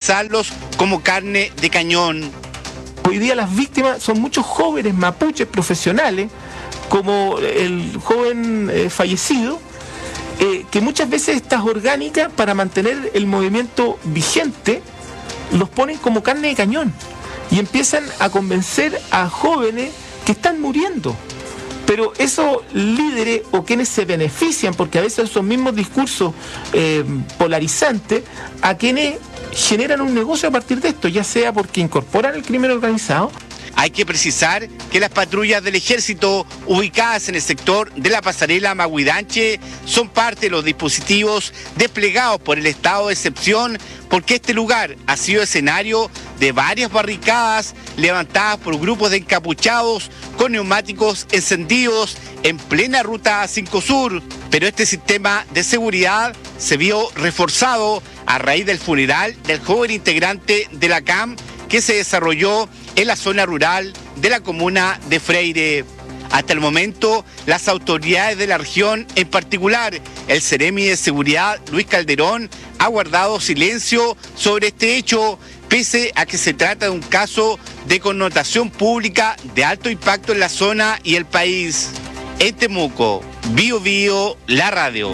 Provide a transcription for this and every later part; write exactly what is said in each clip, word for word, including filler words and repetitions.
utilizarlos como carne de cañón. Hoy día las víctimas son muchos jóvenes mapuches profesionales, como el joven eh, fallecido, eh, que muchas veces estas orgánicas, para mantener el movimiento vigente, los ponen como carne de cañón y empiezan a convencer a jóvenes que están muriendo. Pero esos líderes o quienes se benefician, porque a veces esos mismos discursos eh, polarizantes, a quienes generan un negocio a partir de esto, ya sea porque incorporan el crimen organizado. Hay que precisar que las patrullas del ejército ubicadas en el sector de la pasarela Maguidanche son parte de los dispositivos desplegados por el estado de excepción, porque este lugar ha sido escenario de varias barricadas levantadas por grupos de encapuchados con neumáticos encendidos en plena ruta cinco Sur. Pero este sistema de seguridad se vio reforzado a raíz del funeral del joven integrante de la C A M que se desarrolló en la zona rural de la comuna de Freire. Hasta el momento, las autoridades de la región, en particular el Ceremi de Seguridad Luis Calderón, ha guardado silencio sobre este hecho, pese a que se trata de un caso de connotación pública de alto impacto en la zona y el país. En Temuco, Bio Bio, la radio.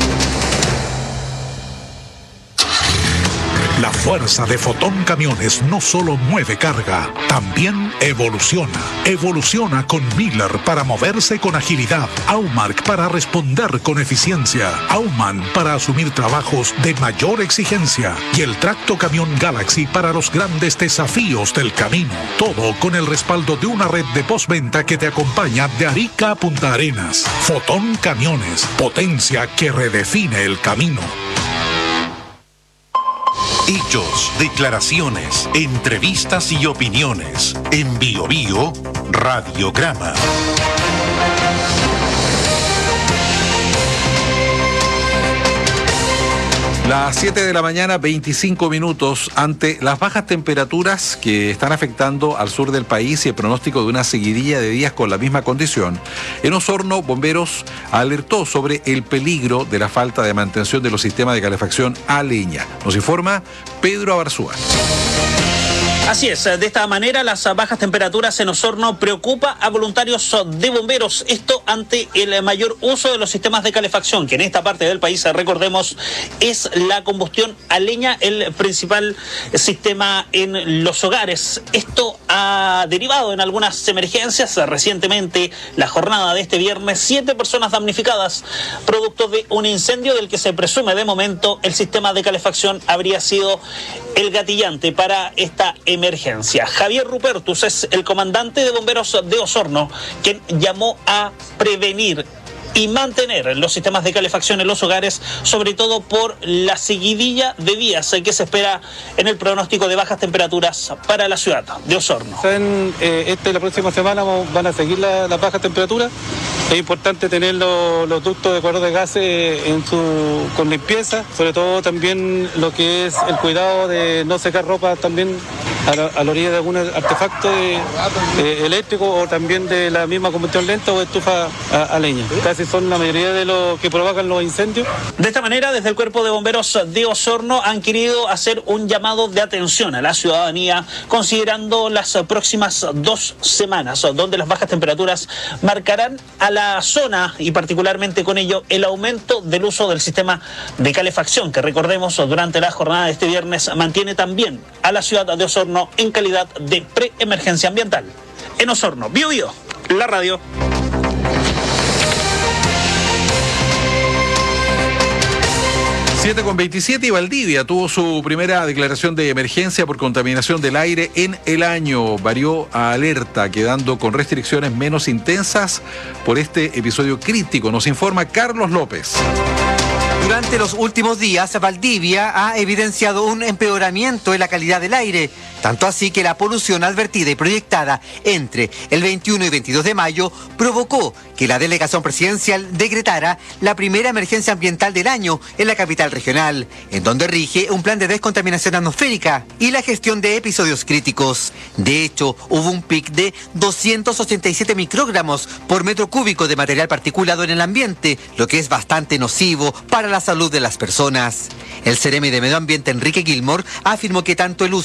La fuerza de Fotón Camiones no solo mueve carga, también evoluciona. Evoluciona con Miller para moverse con agilidad, Aumark para responder con eficiencia, Auman para asumir trabajos de mayor exigencia y el Tracto Camión Galaxy para los grandes desafíos del camino. Todo con el respaldo de una red de postventa que te acompaña de Arica a Punta Arenas. Fotón Camiones, potencia que redefine el camino. Hechos, declaraciones, entrevistas y opiniones. En Bio Bio, Radiograma. Las siete de la mañana, veinticinco minutos, ante las bajas temperaturas que están afectando al sur del país y el pronóstico de una seguidilla de días con la misma condición. En Osorno, Bomberos alertó sobre el peligro de la falta de mantención de los sistemas de calefacción a leña. Nos informa Pedro Abarzúa. Así es, de esta manera las bajas temperaturas en Osorno preocupa a voluntarios de bomberos, esto ante el mayor uso de los sistemas de calefacción, que en esta parte del país, recordemos, es la combustión a leña el principal sistema en los hogares. Esto ha derivado en algunas emergencias. Recientemente, la jornada de este viernes, siete personas damnificadas, producto de un incendio del que se presume de momento el sistema de calefacción habría sido el gatillante para esta emergencia. emergencia. Javier Rupertus es el comandante de bomberos de Osorno, quien llamó a prevenir y mantener los sistemas de calefacción en los hogares, sobre todo por la seguidilla de días que se espera en el pronóstico de bajas temperaturas para la ciudad de Osorno. En eh, esta y la próxima semana van a seguir las la bajas temperaturas. Es importante tener los, los ductos de cuadros de gases en su, con limpieza, sobre todo también lo que es el cuidado de no secar ropa también a la, a la orilla de algún artefacto de, de eléctrico o también de la misma combustión lenta o estufa a, a leña. Casi son la mayoría de los que provocan los incendios. De esta manera, desde el Cuerpo de Bomberos de Osorno han querido hacer un llamado de atención a la ciudadanía, considerando las próximas dos semanas, donde las bajas temperaturas marcarán a la zona y particularmente con ello el aumento del uso del sistema de calefacción, que recordemos durante la jornada de este viernes mantiene también a la ciudad de Osorno en calidad de preemergencia ambiental. En Osorno, Bio Bio, la radio. siete con veintisiete y Valdivia tuvo su primera declaración de emergencia por contaminación del aire en el año. Varió a alerta, quedando con restricciones menos intensas por este episodio crítico. Nos informa Carlos López. Durante los últimos días, Valdivia ha evidenciado un empeoramiento en la calidad del aire, tanto así que la polución advertida y proyectada entre el veintiuno y veintidós de mayo provocó que la delegación presidencial decretara la primera emergencia ambiental del año en la capital regional, en donde rige un plan de descontaminación atmosférica y la gestión de episodios críticos. De hecho, hubo un pic de doscientos ochenta y siete microgramos por metro cúbico de material particulado en el ambiente, lo que es bastante nocivo para la salud de las personas. El Ceremi de Medio Ambiente, Enrique Gilmore, afirmó que tanto el uso